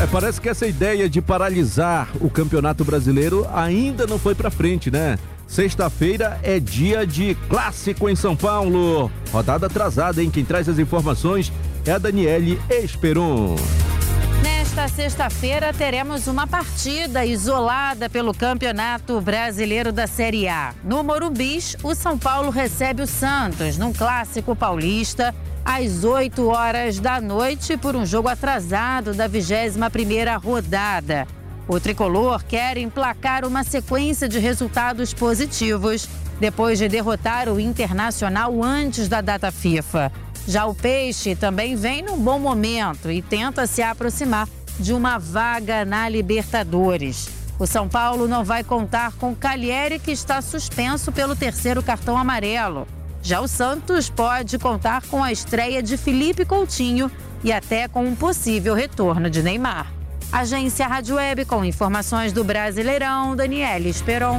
Parece que essa ideia de paralisar o Campeonato Brasileiro ainda não foi pra frente, né? Sexta-feira é dia de clássico em São Paulo. Rodada atrasada, hein? Quem traz as informações é a Daniele Esperon. Nesta sexta-feira teremos uma partida isolada pelo Campeonato Brasileiro da Série A. No Morumbi, o São Paulo recebe o Santos num clássico paulista às 8 horas da noite por um jogo atrasado da 21ª rodada. O tricolor quer emplacar uma sequência de resultados positivos depois de derrotar o Internacional antes da data FIFA. Já o Peixe também vem num bom momento e tenta se aproximar de uma vaga na Libertadores. O São Paulo não vai contar com Calheri, que está suspenso pelo 3º cartão amarelo. Já o Santos pode contar com a estreia de Felipe Coutinho e até com um possível retorno de Neymar. Agência Rádio Web com informações do Brasileirão, Daniele Esperon.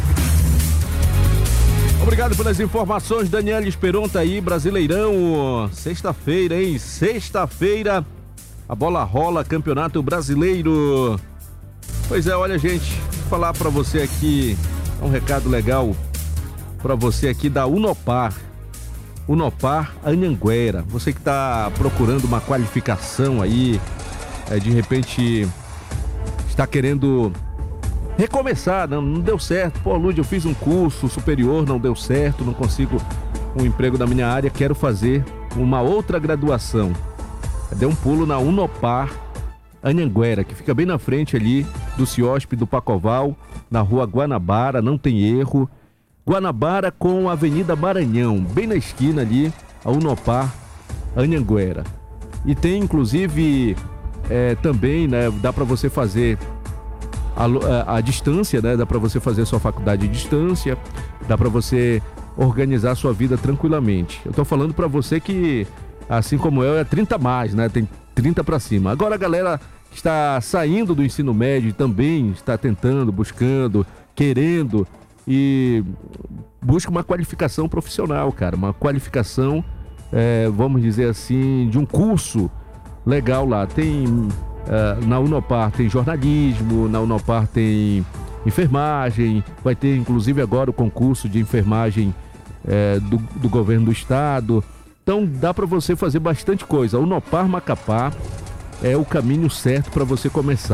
Obrigado pelas informações, Daniele Esperon, tá aí, Brasileirão, sexta-feira, hein? Sexta-feira, a bola rola, Campeonato Brasileiro. Pois é, olha, gente, vou falar pra você aqui, um recado legal pra você aqui da Unopar Anhanguera. Você que tá procurando uma qualificação aí, de repente está querendo recomeçar, não deu certo. Pô, Lúdio, eu fiz um curso superior, não deu certo, não consigo um emprego na minha área, quero fazer uma outra graduação. Dê um pulo na Unopar Anhanguera, que fica bem na frente ali do Ciosp do Pacoval, na rua Guanabara, não tem erro. Guanabara com a Avenida Maranhão, bem na esquina ali, a Unopar Anhanguera. E tem inclusive também, né, dá para você fazer a distância, né? Dá para você fazer sua faculdade à distância, dá para você organizar a sua vida tranquilamente. Eu tô falando para você que, assim como eu, é 30 mais, né? Tem 30 para cima. Agora a galera que está saindo do ensino médio também está tentando, buscando, querendo e busca uma qualificação profissional, cara. Uma qualificação, vamos dizer assim, de um curso legal lá. Tem na Unopar tem jornalismo, na Unopar tem enfermagem, vai ter inclusive agora o concurso de enfermagem do governo do estado. Então dá para você fazer bastante coisa. A Unopar Macapá é o caminho certo para você começar.